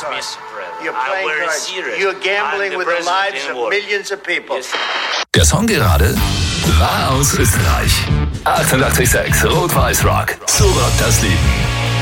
cards. You're I'm playing very cards. serious. You're gambling I'm the with the lives president of in war. millions of people. Yes. Der Song gerade war aus Österreich. 88,6 Rot-Weiß Rock. So rockt das Leben.